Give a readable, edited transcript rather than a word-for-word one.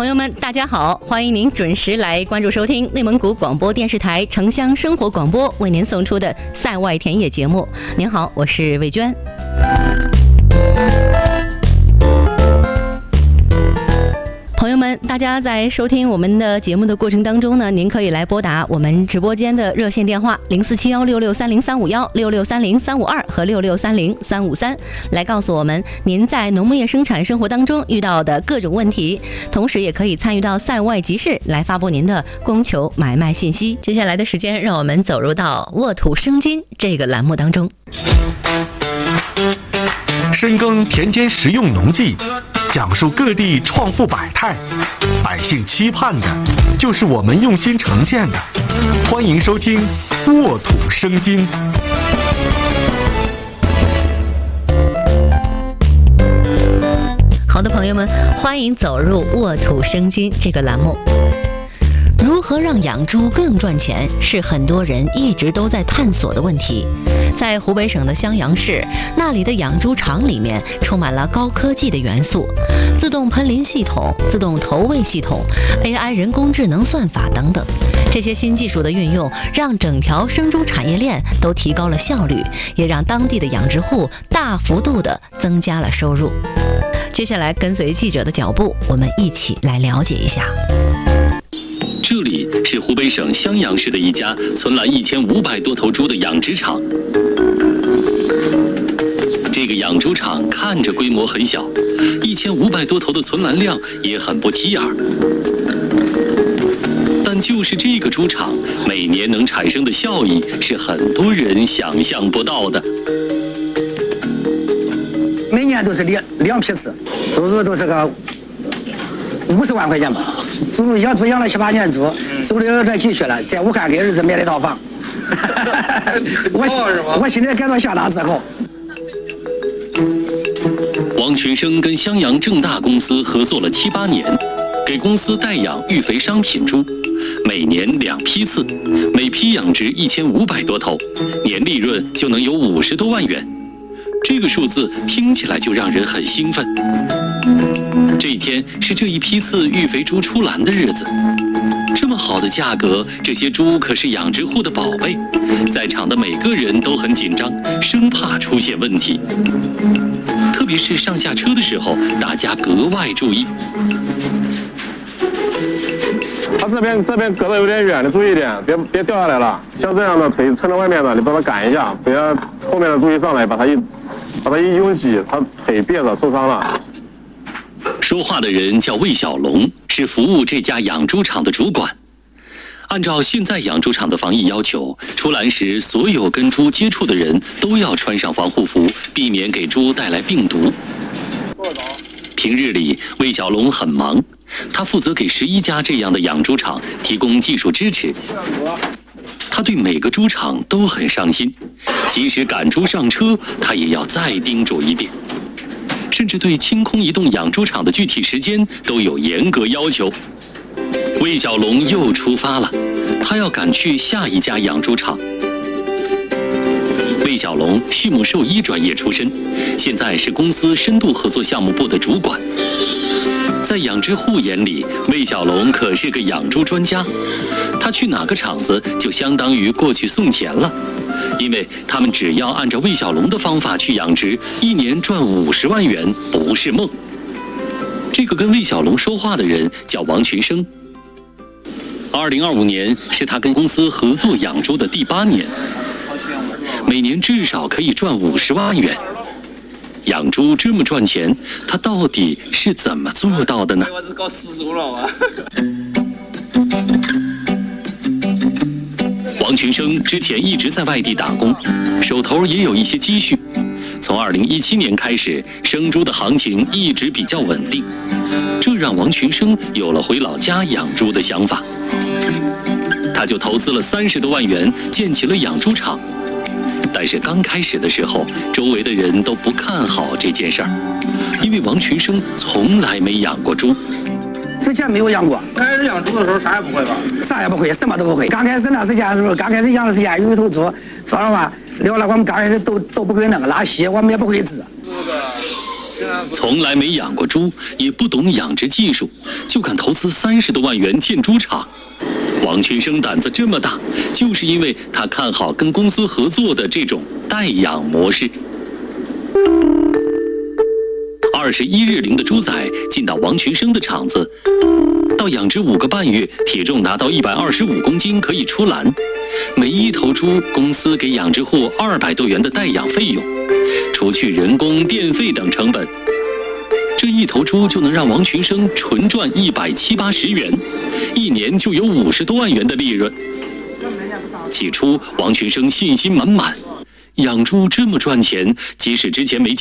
朋友们，大家好，欢迎您准时来关注收听内蒙古广播电视台城乡生活广播为您送出的赛外田野节目。您好，我是魏娟。朋友们，大家在收听我们的节目的过程当中呢，您可以来拨打我们直播间的热线电话047166303516630352和6630-353，来告诉我们您在农牧业生产生活当中遇到的各种问题，同时也可以参与到赛外集市来发布您的供求买卖信息。接下来的时间，让我们走入到沃土生金这个栏目当中。 深耕田间实用农技，讲述各地创富百态，百姓期盼的就是我们用心呈现的。欢迎收听沃土生金。 好的，朋友们，欢迎走入沃土生金这个栏目。如何让养猪更赚钱，是很多人一直都在探索的问题。在湖北省的襄阳市，那里的养猪场里面充满了高科技的元素，自动喷淋系统、自动投喂系统、AI 人工智能算法等等。这些新技术的运用，让整条生猪产业链都提高了效率，也让当地的养殖户大幅度地增加了收入。接下来跟随记者的脚步，我们一起来了解一下。 这里是湖北省襄阳市的一家存栏1500多头猪的养殖场。这个养猪场看着规模很小，1500多头的存栏量也很不起眼儿。但就是这个猪场，每年能产生的效益是很多人想象不到的。 每年都是两批次，收入都是个50万块钱吧。猪养猪养了7、8年猪，手里有点积蓄了，在武汉给儿子买了一套房。我现在感到相当自豪。 王群生跟襄阳正大公司合作了7、8年，给公司代养育肥商品猪，每年2批次，每批养殖1500多头，年利润就能有50多万元。这个数字听起来就让人很兴奋。这一天是这一批次育肥猪出栏的日子，这么好的价格，这些猪可是养殖户的宝贝，在场的每个人都很紧张，生怕出现问题。特别是上下车的时候，大家格外注意。 它这边隔得有点远，你注意点，别掉下来了。像这样的腿撑在外面的，你把它赶一下，不要后面的猪一上来把它一拥挤，它腿别着受伤了。 说话的人叫魏小龙，是服务这家养猪场的主管。按照现在养猪场的防疫要求，出栏时所有跟猪接触的人都要穿上防护服，避免给猪带来病毒。平日里，魏小龙很忙，他负责给11家这样的养猪场提供技术支持。他对每个猪场都很上心，即使赶猪上车，他也要再叮嘱一遍。甚至对清空移动养猪场的具体时间都有严格要求。魏小龙又出发了，他要赶去下一家养猪场。魏小龙畜牧兽医专业出身，现在是公司深度合作项目部的主管。在养殖户眼里，魏小龙可是个养猪专家，他去哪个厂子就相当于过去送钱了。因为他们只要按照魏小龙的方法去养殖，一年赚50万元不是梦。这个跟魏小龙说话的人叫王群生。2025年是他跟公司合作养猪的第8年，每年至少可以赚50万元。养猪这么赚钱，他到底是怎么做到的呢？ 我只搞10猪了啊！ 王群生之前一直在外地打工，手头也有一些积蓄。从2017年开始，生猪的行情一直比较稳定，这让王群生有了回老家养猪的想法。他就投资了30多万元建起了养猪场。但是刚开始的时候，周围的人都不看好这件事儿，因为王群生从来没养过猪。 之前没有养过， 开始养猪的时候啥也不会吧？ 啥也不会，什么都不会。刚开始那时间的时候，刚开始养的时间有一头猪，说实话，聊了我们刚开始都不会弄拉稀，我们也不会治。 从来没养过猪，也不懂养殖技术，就敢投资30多万元建猪场。王群生胆子这么大，就是因为他看好跟公司合作的这种代养模式。21日龄的猪仔进到王群生的厂子，到养殖5个半月，体重达到125公斤可以出栏。每一头猪，公司给养殖户200多元的代养费用，除去人工、电费等成本，这一头猪就能让王群生纯赚170、80元，1年就有50多万元的利润。起初，王群生信心满满，养猪这么赚钱，即使之前没